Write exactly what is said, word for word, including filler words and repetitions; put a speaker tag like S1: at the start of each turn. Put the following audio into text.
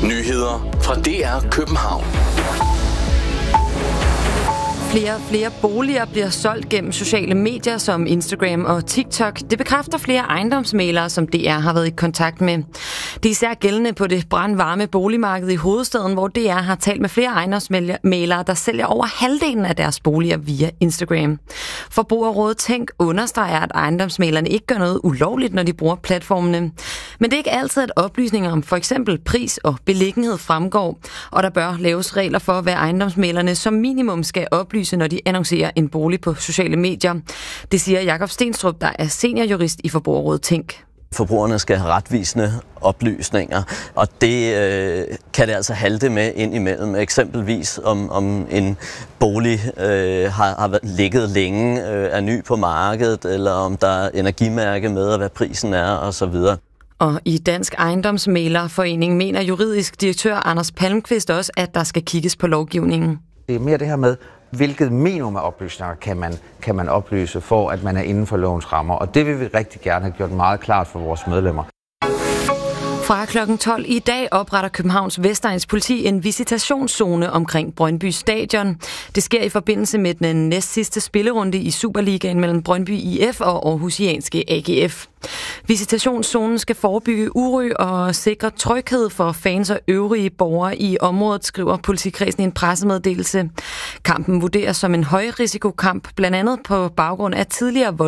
S1: Nyheder fra D R København.
S2: Flere og flere boliger bliver solgt gennem sociale medier som Instagram og TikTok. Det bekræfter flere ejendomsmæglere, som D R har været i kontakt med. Det er især gældende på det brandvarme boligmarked i hovedstaden, hvor D R har talt med flere ejendomsmæglere, der sælger over halvdelen af deres boliger via Instagram. Forbrugerrådet Tænk understreger, at ejendomsmæglerne ikke gør noget ulovligt, når de bruger platformene. Men det er ikke altid, at oplysninger om for eksempel pris og beliggenhed fremgår, og der bør laves regler for, hvad ejendomsmæglerne som minimum skal oplyse, når de annoncerer en bolig på sociale medier. Det siger Jakob Stenstrup, der er seniorjurist i Forbrugerrådet Tænk.
S3: Forbrugerne skal have retvisende oplysninger, og det øh, kan det altså halte med ind imellem. Eksempelvis om, om en bolig øh, har, har ligget længe, øh, er ny på markedet, eller om der er energimærke med, og hvad prisen er osv.
S2: Og i Dansk Ejendomsmæglerforening mener juridisk direktør Anders Palmqvist også, at der skal kigges på lovgivningen.
S4: Det er mere det her med, hvilket minimum af oplysninger kan man, kan man oplyse for, at man er inden for lovens rammer. Og det vil vi rigtig gerne have gjort meget klart for vores medlemmer.
S2: Fra klokken tolv i dag opretter Københavns Vestegns politi en visitationszone omkring Brøndby Stadion. Det sker i forbindelse med den næstsidste spillerunde i Superligaen mellem Brøndby I F og Aarhusianske A G F. Visitationszonen skal forebygge uro og sikre tryghed for fans og øvrige borgere i området, skriver politikredsen i en pressemeddelelse. Kampen vurderes som en højrisikokamp, blandt andet på baggrund af tidligere vold